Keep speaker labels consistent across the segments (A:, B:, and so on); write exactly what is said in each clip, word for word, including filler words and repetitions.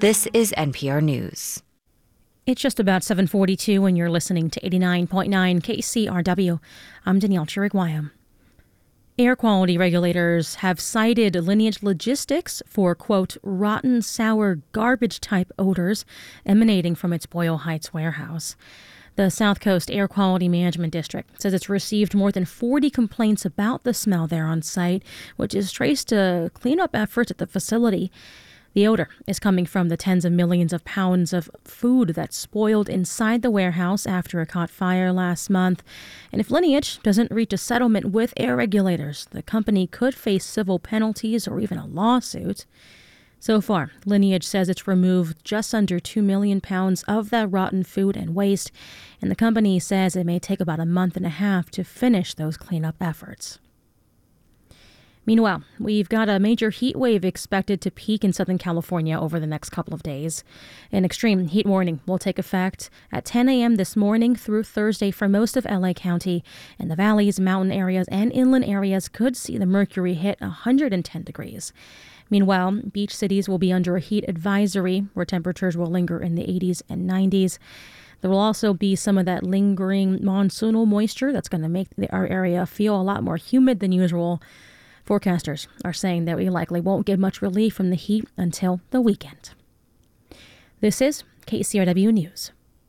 A: This is N P R News.
B: It's just about seven forty-two and you're listening to eighty-nine point nine K C R W. I'm Danielle Chiriguaya. Air quality regulators have cited Lineage Logistics for, quote, rotten, sour, garbage-type odors emanating from its Boyle Heights warehouse. The South Coast Air Quality Management District says it's received more than forty complaints about the smell there on site, which is traced to cleanup efforts at the facility. The odor is coming from the tens of millions of pounds of food that spoiled inside the warehouse after it caught fire last month. And if Lineage doesn't reach a settlement with air regulators, the company could face civil penalties or even a lawsuit. So far, Lineage says it's removed just under two million pounds of that rotten food and waste, and the company says it may take about a month and a half to finish those cleanup efforts. Meanwhile, we've got a major heat wave expected to peak in Southern California over the next couple of days. An extreme heat warning will take effect at ten a.m. this morning through Thursday for most of L A County, and the valleys, mountain areas, and inland areas could see the mercury hit one hundred ten degrees. Meanwhile, beach cities will be under a heat advisory where temperatures will linger in the eighties and nineties. There will also be some of that lingering monsoonal moisture that's going to make our area feel a lot more humid than usual. Forecasters are saying that we likely won't get much relief from the heat until the weekend. This is K C R W News.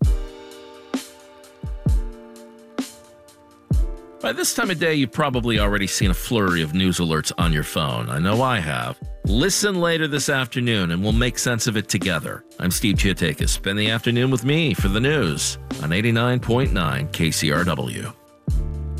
C: By this time of day, you've probably already seen a flurry of news alerts on your phone. I know I have. Listen later this afternoon and we'll make sense of it together. I'm Steve Chiatakis. Spend the afternoon with me for the news on eighty-nine point nine K C R W.